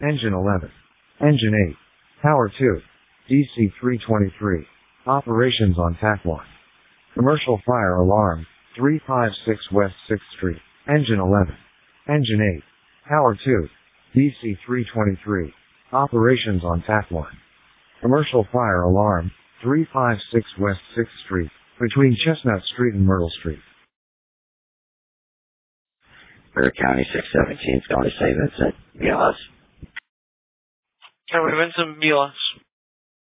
Engine 11. Engine 8. Power 2. DC-323. Operations on TAC 1. Commercial fire alarm, 356 West 6th Street. Engine 11. Engine 8. Power 2. DC-323. Operations on TAC 1. Commercial fire alarm, 356 West 6th Street, between Chestnut Street and Myrtle Street. Bexar County 617 is going to say Vincent Milas. County Vincent Milas.